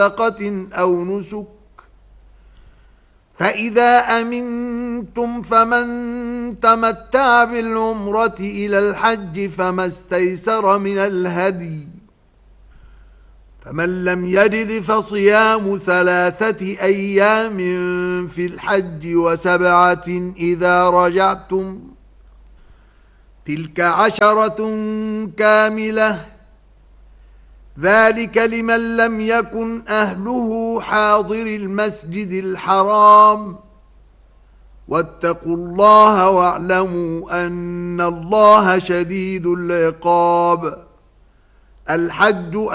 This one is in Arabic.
صدقة أو نسك، فإذا أمنتم فمن تمتع بالعمرة إلى الحج فما استيسر من الهدي، فمن لم يجد فصيام 3 أيام في الحج و7 إذا رجعتم، تلك 10 كاملة، ذلك لمن لم يكن أهله حاضر المسجد الحرام، واتقوا الله واعلموا أن الله شديد العقاب. الحج